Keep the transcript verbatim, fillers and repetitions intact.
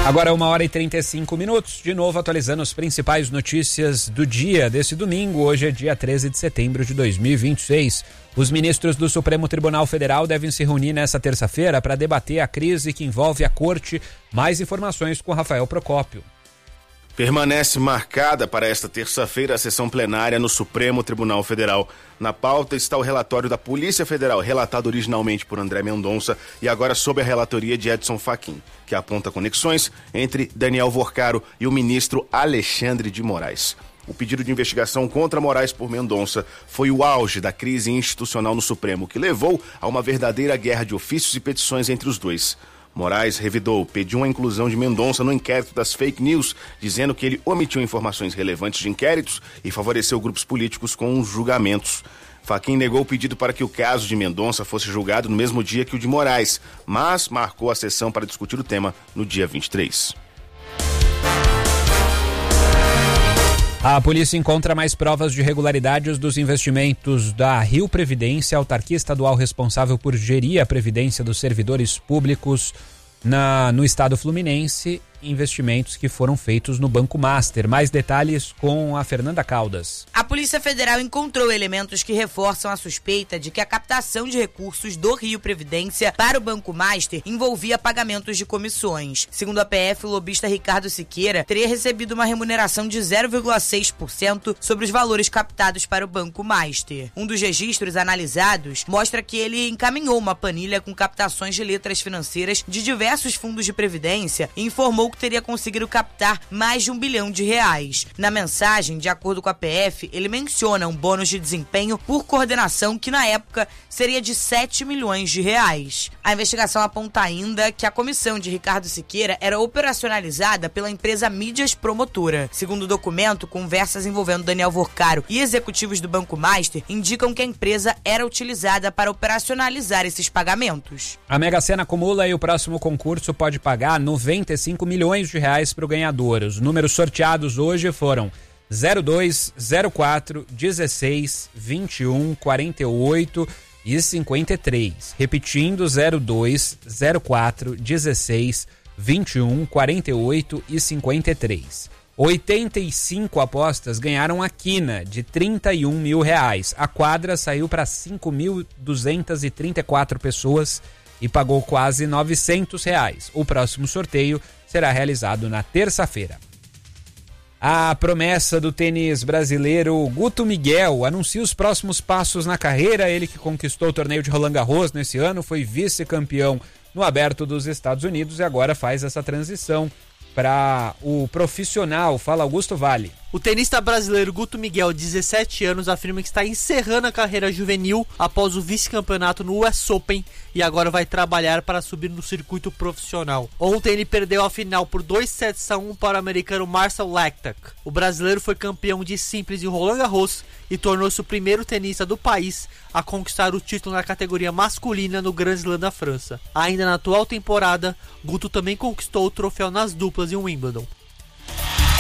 Agora uma hora e trinta e cinco minutos, de novo atualizando as principais notícias do dia desse domingo. Hoje é dia treze de setembro de dois mil e vinte e seis. Os ministros do Supremo Tribunal Federal devem se reunir nesta terça-feira para debater a crise que envolve a corte. Mais informações com Rafael Procópio. Permanece marcada para esta terça-feira a sessão plenária no Supremo Tribunal Federal. Na pauta está o relatório da Polícia Federal, relatado originalmente por André Mendonça e agora sob a relatoria de Edson Fachin, que aponta conexões entre Daniel Vorcaro e o ministro Alexandre de Moraes. O pedido de investigação contra Moraes por Mendonça foi o auge da crise institucional no Supremo, que levou a uma verdadeira guerra de ofícios e petições entre os dois. Moraes revidou, pediu a inclusão de Mendonça no inquérito das fake news, dizendo que ele omitiu informações relevantes de inquéritos e favoreceu grupos políticos com os julgamentos. Fachin negou o pedido para que o caso de Mendonça fosse julgado no mesmo dia que o de Moraes, mas marcou a sessão para discutir o tema no dia vinte e três. A polícia encontra mais provas de irregularidades dos investimentos da Rio Previdência, autarquia estadual responsável por gerir a previdência dos servidores públicos na, no estado fluminense, investimentos que foram feitos no Banco Master. Mais detalhes com a Fernanda Caldas. A Polícia Federal encontrou elementos que reforçam a suspeita de que a captação de recursos do Rio Previdência para o Banco Master envolvia pagamentos de comissões. Segundo a P F, o lobista Ricardo Siqueira teria recebido uma remuneração de zero vírgula seis por cento sobre os valores captados para o Banco Master. Um dos registros analisados mostra que ele encaminhou uma planilha com captações de letras financeiras de diversos fundos de previdência e informou que teria conseguido captar mais de um bilhão de reais. Na mensagem, de acordo com a P F, ele menciona um bônus de desempenho por coordenação que na época seria de sete milhões de reais. A investigação aponta ainda que a comissão de Ricardo Siqueira era operacionalizada pela empresa Mídias Promotora. Segundo o documento, conversas envolvendo Daniel Vorcaro e executivos do Banco Master indicam que a empresa era utilizada para operacionalizar esses pagamentos. A Mega Sena acumula e o próximo concurso pode pagar noventa e cinco milhões de reais para o ganhador. Os números sorteados hoje foram zero dois, zero quatro, dezesseis, vinte e um, quarenta e oito e cinquenta e três. Repetindo, zero dois, zero quatro, dezesseis, vinte e um, quarenta e oito e cinquenta e três. oitenta e cinco apostas ganharam a quina de trinta e um mil reais. A quadra saiu para cinco mil duzentas e trinta e quatro pessoas e pagou quase novecentos reais. O próximo sorteio será realizado na terça-feira. A promessa do tênis brasileiro Guto Miguel anuncia os próximos passos na carreira. Ele que conquistou o torneio de Roland Garros nesse ano, foi vice-campeão no Aberto dos Estados Unidos e agora faz essa transição para o profissional. Fala, Augusto Vale. O tenista brasileiro Guto Miguel, dezessete anos, afirma que está encerrando a carreira juvenil após o vice-campeonato no U S Open e agora vai trabalhar para subir no circuito profissional. Ontem ele perdeu a final por dois sets a um para o americano Marcel Lectak. O brasileiro foi campeão de simples de Roland Garros e tornou-se o primeiro tenista do país a conquistar o título na categoria masculina no Grand Slam da França. Ainda na atual temporada, Guto também conquistou o troféu nas duplas em Wimbledon.